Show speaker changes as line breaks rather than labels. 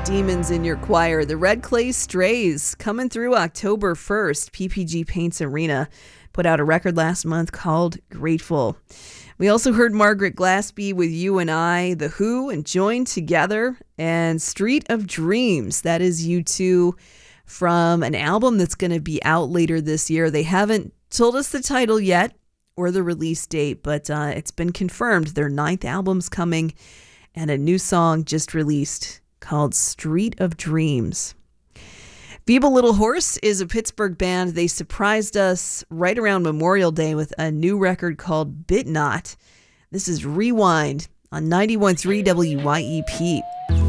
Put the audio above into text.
Demons in your choir. The Red Clay Strays coming through October 1st. PPG Paints Arena put out a record last month called Grateful. We also heard Margaret Glaspie with You and I, The Who, and Joined Together, and Street of Dreams. That is U2 from an album that's going to be out later this year. They haven't told us the title yet or the release date, but it's been confirmed. Their 9th album's coming, and a new song just released called Street of Dreams. Feeble Little Horse is a Pittsburgh band. They surprised us right around Memorial Day with a new record called Bit Not. This is Rewind on 91.3 WYEP.